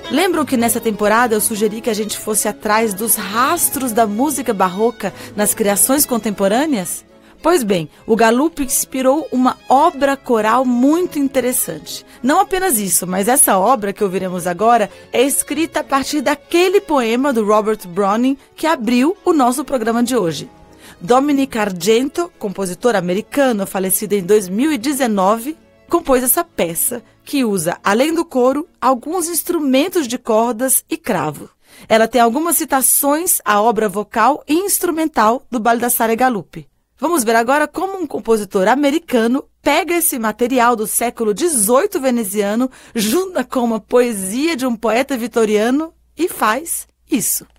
Lembram que nessa temporada eu sugeri que a gente fosse atrás dos rastros da música barroca nas criações contemporâneas? Pois bem, o Galuppi inspirou uma obra coral muito interessante. Não apenas isso, mas essa obra que ouviremos agora é escrita a partir daquele poema do Robert Browning que abriu o nosso programa de hoje. Dominic Argento, compositor americano falecido em 2019, compôs essa peça que usa, além do coro, alguns instrumentos de cordas e cravo. Ela tem algumas citações à obra vocal e instrumental do Baldassare Galuppi. Vamos ver agora como um compositor americano pega esse material do século XVIII veneziano, junta com uma poesia de um poeta vitoriano e faz isso.